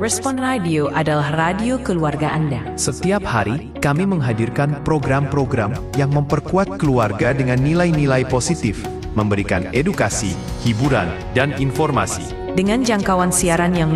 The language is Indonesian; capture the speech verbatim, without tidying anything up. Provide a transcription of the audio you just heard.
Respon Radio adalah radio keluarga Anda. Setiap hari, kami menghadirkan program-program yang memperkuat keluarga dengan nilai-nilai positif, memberikan edukasi, hiburan, dan informasi. Dengan jangkauan siaran yang